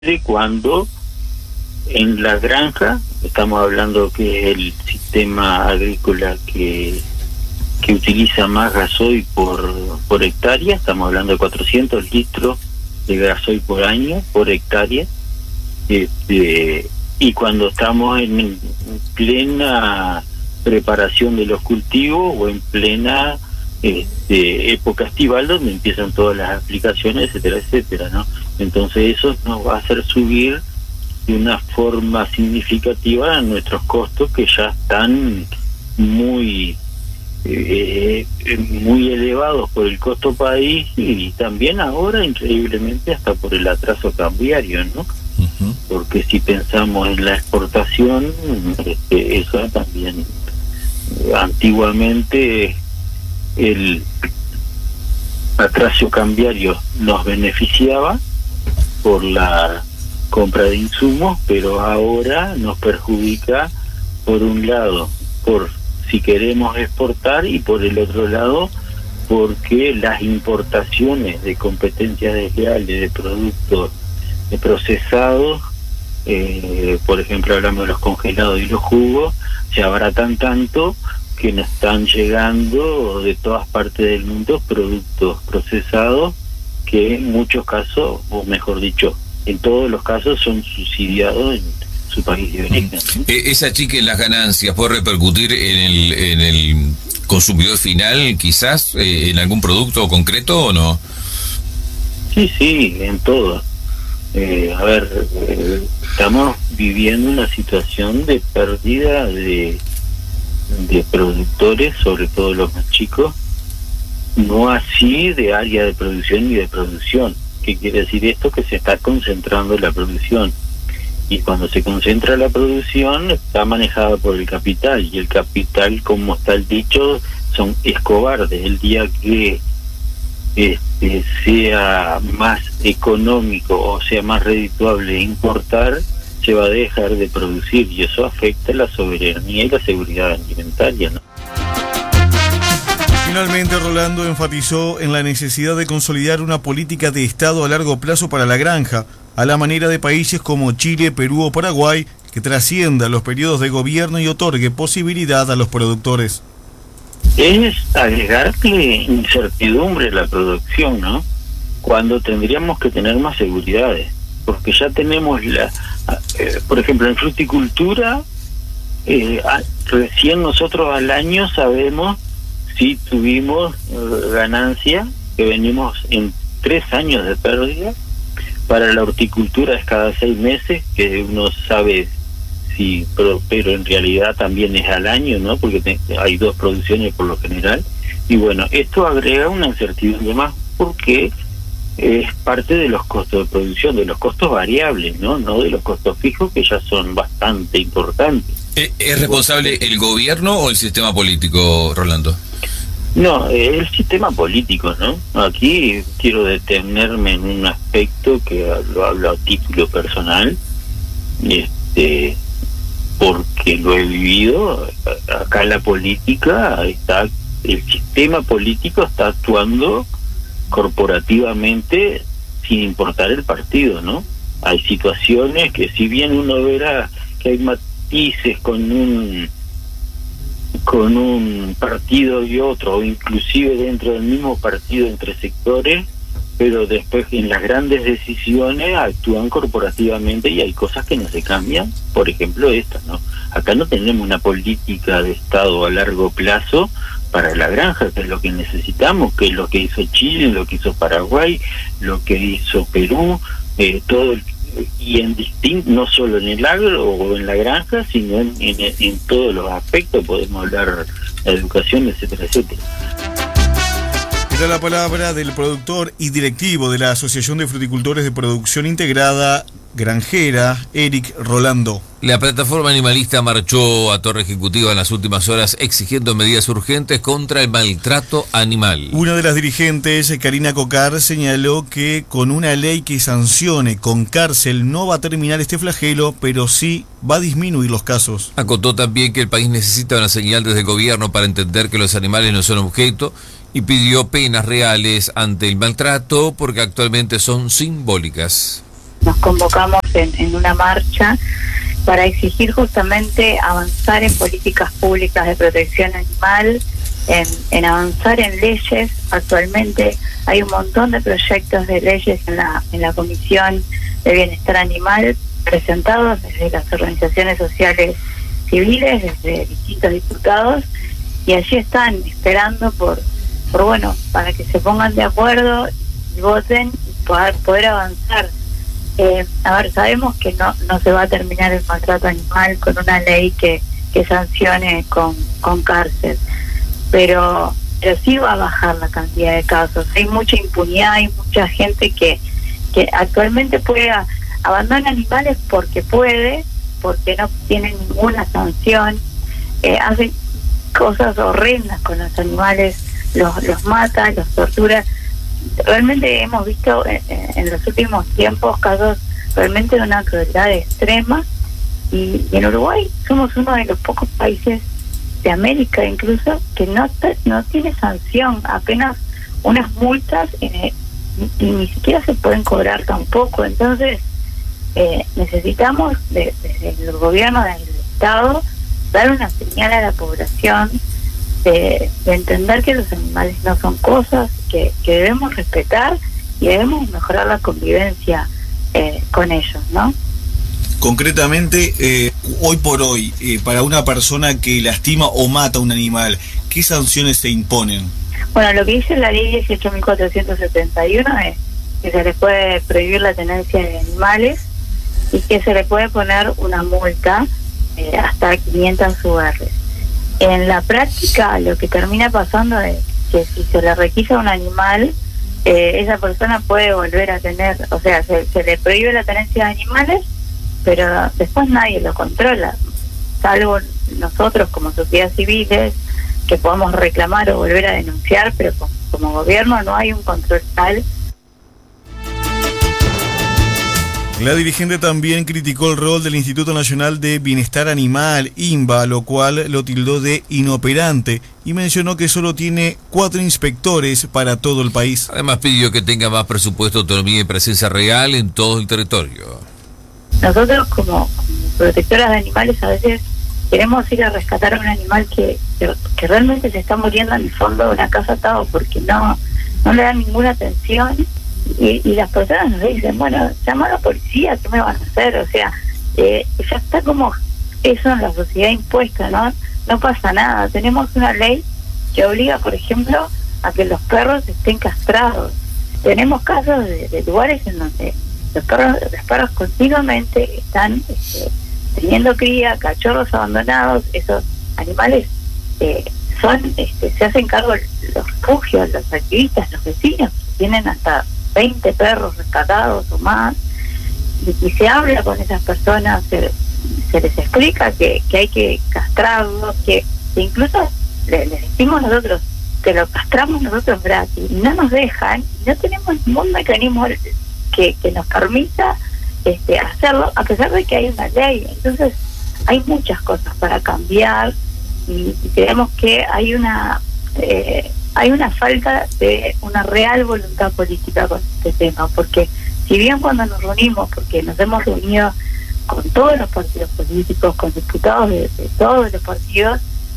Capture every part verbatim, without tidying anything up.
cuando en la granja, estamos hablando que es el sistema agrícola que, que utiliza más gasoil por, por hectárea, estamos hablando de cuatrocientos litros de gasoil por año, por hectárea, este, y cuando estamos en plena preparación de los cultivos o en plena este, época estival donde empiezan todas las aplicaciones, etcétera, etcétera, ¿no? Entonces eso nos va a hacer subir de una forma significativa nuestros costos, que ya están muy eh, muy elevados por el costo país y también ahora increíblemente hasta por el atraso cambiario, ¿no? Uh-huh. Porque si pensamos en la exportación, este, eso también antiguamente el atraso cambiario nos beneficiaba por la compra de insumos, pero ahora nos perjudica por un lado, por si queremos exportar, y por el otro lado, porque las importaciones de competencias desleales de productos de procesados, eh, por ejemplo hablamos de los congelados y los jugos, se abaratan tanto que nos están llegando de todas partes del mundo productos procesados que en muchos casos, o mejor dicho, en todos los casos son subsidiados en su país de origen. ¿Sí? ¿Esa achique en las ganancias puede repercutir en el, en el consumidor final, quizás, eh, en algún producto concreto o no? Sí, sí, en todo. Eh, a ver, eh, estamos viviendo una situación de pérdida de, de productores, sobre todo los más chicos, no así de área de producción y de producción. ¿Qué quiere decir esto? Que se está concentrando la producción, y cuando se concentra la producción está manejada por el capital, y el capital, como está el dicho, son es cobarde. El día que este, sea más económico o sea más redituable importar, se va a dejar de producir, y eso afecta la soberanía y la seguridad alimentaria, ¿no? Finalmente, Rolando enfatizó en la necesidad de consolidar una política de Estado a largo plazo para la granja, a la manera de países como Chile, Perú o Paraguay, que trascienda los periodos de gobierno y otorgue posibilidad a los productores. Es agregarle incertidumbre a la producción, ¿no? Cuando tendríamos que tener más seguridades, porque ya tenemos la, eh, por ejemplo, en fruticultura, eh, recién nosotros al año sabemos si tuvimos uh, ganancia, que venimos en tres años de pérdida. Para la horticultura es cada seis meses, que uno sabe si, pero, pero en realidad también es al año, ¿no? Porque te, hay dos producciones por lo general. Y bueno, esto agrega una incertidumbre más, porque es parte de los costos de producción, de los costos variables, ¿no? No de los costos fijos, que ya son bastante importantes. ¿Es responsable el gobierno o el sistema político, Rolando? No, el sistema político, ¿no? Aquí quiero detenerme en un aspecto que lo hablo a título personal, este, porque lo he vivido. Acá la política está, el sistema político está actuando corporativamente sin importar el partido, ¿no? Hay situaciones que, si bien uno verá que hay matices con un con un partido y otro, o inclusive dentro del mismo partido entre sectores, pero después en las grandes decisiones actúan corporativamente y hay cosas que no se cambian. Por ejemplo, esta, ¿no? Acá no tenemos una política de Estado a largo plazo para la granja, que es lo que necesitamos, que es lo que hizo Chile, lo que hizo Paraguay, lo que hizo Perú, eh, todo el y en distinto, no solo en el agro o en la granja, sino en, en, en todos los aspectos. Podemos hablar de educación, etcétera, etcétera. Era la palabra del productor y directivo de la Asociación de Fruticultores de Producción Integrada Granjera, Eric Rolando. La plataforma animalista marchó a Torre Ejecutiva en las últimas horas exigiendo medidas urgentes contra el maltrato animal. Una de las dirigentes, Karina Cocar, señaló que con una ley que sancione con cárcel no va a terminar este flagelo, pero sí va a disminuir los casos. Acotó también que el país necesita una señal desde el gobierno para entender que los animales no son objeto, y pidió penas reales ante el maltrato porque actualmente son simbólicas. nos convocamos en, en una marcha para exigir justamente avanzar en políticas públicas de protección animal, en, en avanzar en leyes. Actualmente hay un montón de proyectos de leyes en la, en la Comisión de Bienestar Animal presentados desde las organizaciones sociales civiles, desde distintos diputados, y allí están esperando por, por bueno, para que se pongan de acuerdo y voten y poder, poder avanzar. Eh, a ver, sabemos que no no se va a terminar el maltrato animal con una ley que, que sancione con, con cárcel, pero, pero sí va a bajar la cantidad de casos. Hay mucha impunidad, hay mucha gente que, que actualmente puede a, abandona animales porque puede, porque no tiene ninguna sanción, eh, hace cosas horrendas con los animales, los, los mata, los tortura. Realmente hemos visto en, en los últimos tiempos casos realmente de una crueldad extrema, y, y en Uruguay somos uno de los pocos países de América incluso que no no tiene sanción, apenas unas multas, eh, y, y ni siquiera se pueden cobrar tampoco. Entonces eh, necesitamos de, desde el gobierno del Estado dar una señal a la población de, de entender que los animales no son cosas, que, que debemos respetar y debemos mejorar la convivencia eh, con ellos, ¿no? Concretamente, eh, hoy por hoy, eh, para una persona que lastima o mata a un animal, ¿qué sanciones se imponen? Bueno, lo que dice la ley dieciocho mil cuatrocientos setenta y uno es que se les puede prohibir la tenencia de animales y que se le puede poner una multa eh, hasta quinientas U R. En la práctica, lo que termina pasando es que si se le requisa un animal, eh, esa persona puede volver a tener, o sea, se, se le prohíbe la tenencia de animales, pero después nadie lo controla, salvo nosotros como sociedad civiles, que podamos reclamar o volver a denunciar, pero como, como gobierno no hay un control tal. La dirigente también criticó el rol del Instituto Nacional de Bienestar Animal, INBA, lo cual lo tildó de inoperante, y mencionó que solo tiene cuatro inspectores para todo el país. Además pidió que tenga más presupuesto, autonomía y presencia real en todo el territorio. Nosotros como, como protectoras de animales a veces queremos ir a rescatar a un animal que, que, que realmente se está muriendo en el fondo de una casa atado porque no, no le dan ninguna atención. Y, y las personas nos dicen, bueno, llama a la policía, ¿qué me van a hacer? O sea, eh, ya está como eso en la sociedad impuesta, ¿no? No pasa nada. Tenemos una ley que obliga, por ejemplo, a que los perros estén castrados. Tenemos casos de, de lugares en donde los perros, los perros continuamente están este, teniendo cría, cachorros abandonados. Esos animales eh, son, este, se hacen cargo los refugios, los activistas, los vecinos, que tienen hasta veinte perros rescatados o más, y, y se habla con esas personas, se, se les explica que, que hay que castrarlos, que, que incluso les, les decimos nosotros que lo castramos nosotros gratis, y no nos dejan, no tenemos ningún mecanismo que, que nos permita este, hacerlo, a pesar de que hay una ley. Entonces hay muchas cosas para cambiar, y, y creemos que hay una eh, hay una falta de una real voluntad política con este tema, porque si bien cuando nos reunimos, porque nos hemos reunido con todos los partidos políticos, con diputados de, de todos los partidos,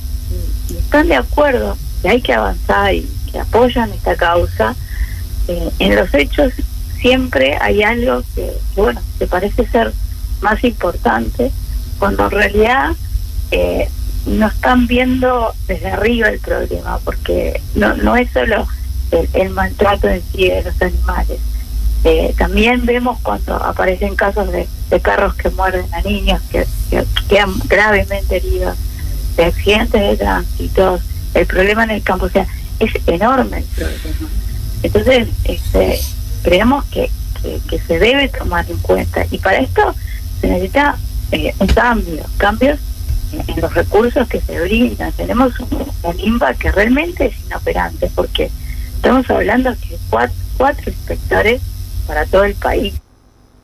y, y están de acuerdo que hay que avanzar y que apoyan esta causa, eh, en los hechos siempre hay algo que, que, bueno, que parece ser más importante, cuando en realidad eh, no están viendo desde arriba el problema, porque no no es solo el, el maltrato en sí de los animales. Eh, también vemos cuando aparecen casos de, de perros que muerden a niños, que, que quedan gravemente heridos, de accidentes de tránsito, el problema en el campo, o sea, es enorme el problema. Entonces, este, creemos que, que, que se debe tomar en cuenta, y para esto se necesita eh, un cambio, cambios en los recursos que se brindan. Tenemos un, un INBA que realmente es inoperante, porque estamos hablando que cuatro, cuatro inspectores para todo el país.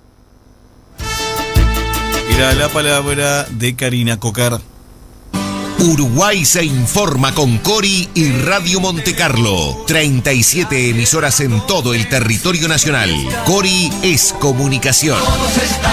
Era la palabra de Karina Cocar. Uruguay se informa con Cori y Radio Monte Carlo. treinta y siete emisoras en todo el territorio nacional. Cori es comunicación.